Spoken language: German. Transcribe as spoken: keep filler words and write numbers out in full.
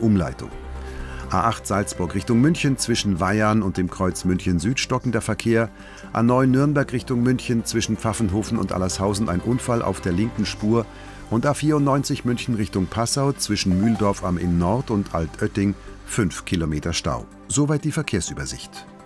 Umleitung. A acht Salzburg Richtung München zwischen Weyarn und dem Kreuz München Süd stockender Verkehr. A neun Nürnberg Richtung München zwischen Pfaffenhofen und Allershausen ein Unfall auf der linken Spur. Und A vierundneunzig München Richtung Passau zwischen Mühldorf am Inn Nord und Altötting fünf Kilometer Stau. Soweit die Verkehrsübersicht.